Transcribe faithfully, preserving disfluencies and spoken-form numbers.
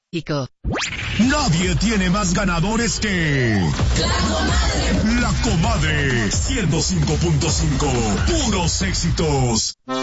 Ico. Nadie tiene más ganadores que... La Comadre. La Comadre. ciento cinco punto cinco. Puros éxitos.